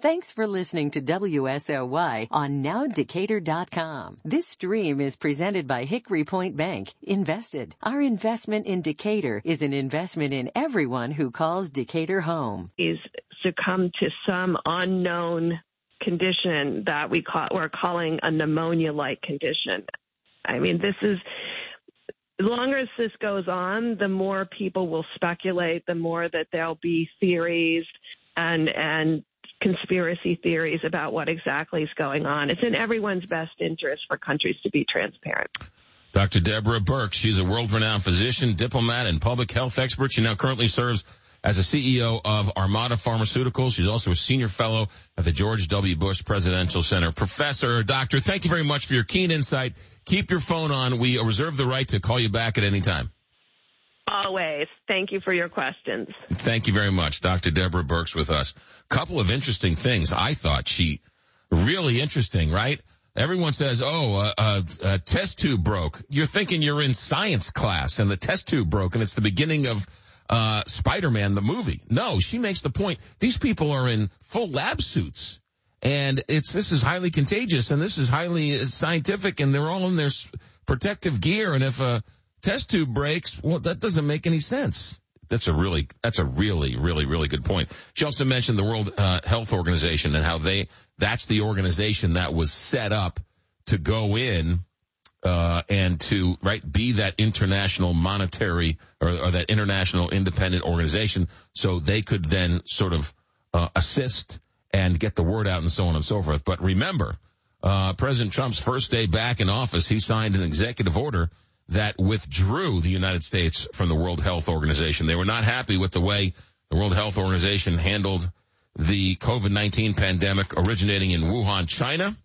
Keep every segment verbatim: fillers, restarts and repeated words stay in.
Thanks for listening to W S L Y on now decatur dot com. This stream is presented by Hickory Point Bank. Invested. Our investment in Decatur is an investment in everyone who calls Decatur home. He's succumbed to some unknown condition that we call, we're calling a pneumonia-like condition. I mean, this is, as long as this goes on, the more people will speculate, the more that there'll be theories and, and conspiracy theories about what exactly is going on. It's in everyone's best interest for countries to be transparent. Doctor Deborah Birx, she's a world-renowned physician, diplomat, and public health expert. She now currently serves as a C E O of Armada Pharmaceuticals. She's also a senior fellow at the George W. Bush Presidential Center. Professor, doctor, thank you very much for your keen insight. Keep your phone on. We reserve the right to call you back at any time. Always. Thank you for your questions. Thank you very much. Doctor Deborah Birx with us. Couple of interesting things. I thought she really interesting, right? Everyone says, oh, a, a, a test tube broke. You're thinking you're in science class and the test tube broke and it's the beginning of uh Spider-Man, the movie. No, she makes the point. These people are in full lab suits and it's this is highly contagious and this is highly scientific and they're all in their protective gear. And if a test tube breaks, well, that doesn't make any sense. That's a really, that's a really, really, really good point. She also mentioned the World uh, Health Organization and how they, that's the organization that was set up to go in Uh, and to, right, be that international monetary or, or that international independent organization so they could then sort of uh, assist and get the word out and so on and so forth. But remember, uh, President Trump's first day back in office, he signed an executive order that withdrew the United States from the World Health Organization. They were not happy with the way the World Health Organization handled the COVID nineteen pandemic originating in Wuhan, China.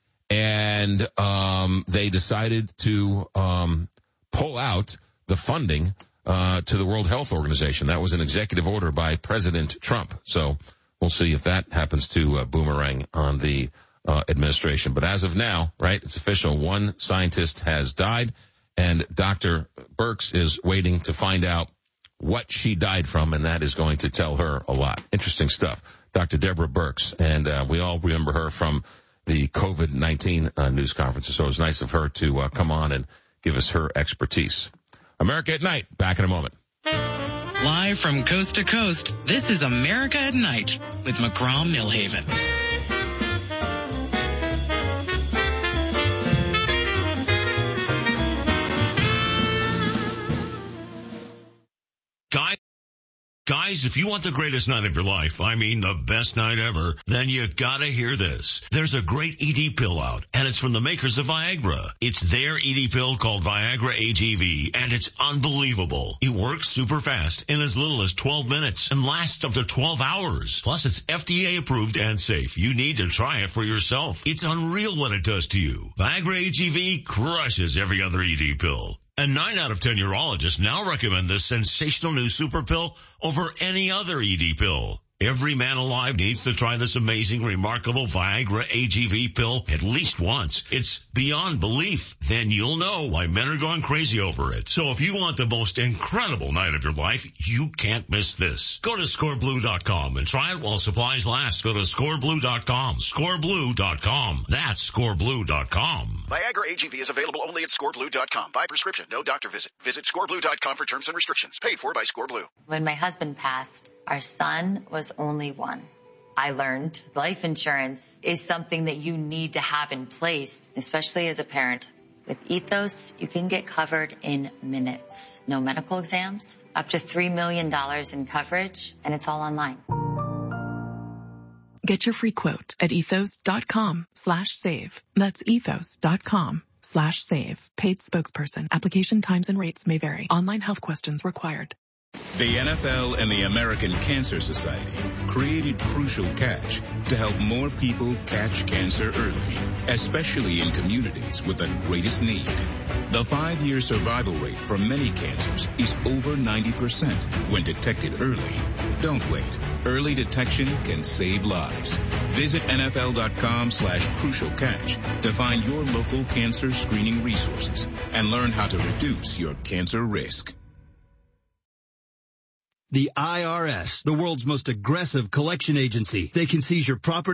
And um they decided to um pull out the funding uh to the World Health Organization. That was an executive order by President Trump. So we'll see if that happens to uh, boomerang on the uh administration. But as of now, right, it's official. One scientist has died, and Doctor Birx is waiting to find out what she died from, and that is going to tell her a lot. Interesting stuff. Doctor Deborah Birx, and uh, we all remember her from the COVID nineteen uh, news conferences. So it was nice of her to uh, come on and give us her expertise. America at Night, back in a moment. Live from coast to coast, this is America at Night with McGraw Millhaven. Guys, Guys, if you want the greatest night of your life, I mean the best night ever, then you gotta hear this. There's a great E D pill out, and it's from the makers of Viagra. It's their E D pill called Viagra A G V, and it's unbelievable. It works super fast in as little as twelve minutes and lasts up to twelve hours. Plus, it's F D A approved and safe. You need to try it for yourself. It's unreal what it does to you. Viagra A G V crushes every other E D pill. And nine out of ten urologists now recommend this sensational new super pill over any other E D pill. Every man alive needs to try this amazing, remarkable Viagra A G V pill at least once. It's beyond belief. Then you'll know why men are going crazy over it. So if you want the most incredible night of your life, you can't miss this. Go to score blue dot com and try it while supplies last. Go to score blue dot com. score blue dot com. That's score blue dot com. Viagra A G V is available only at score blue dot com. By prescription, no doctor visit. Visit score blue dot com for terms and restrictions. Paid for by ScoreBlue. When my husband passed, our son was only one. I learned life insurance is something that you need to have in place, especially as a parent. With Ethos, you can get covered in minutes. No medical exams, up to three million dollars in coverage, and it's all online. Get your free quote at ethos dot com slash save. That's ethos dot com slash save. Paid spokesperson. Application times and rates may vary. Online health questions required. The N F L and the American Cancer Society created Crucial Catch to help more people catch cancer early, especially in communities with the greatest need. The five-year survival rate for many cancers is over ninety percent when detected early. Don't wait. Early detection can save lives. Visit N F L dot com slash crucial catch to find your local cancer screening resources and learn how to reduce your cancer risk. The I R S, the world's most aggressive collection agency. They can seize your property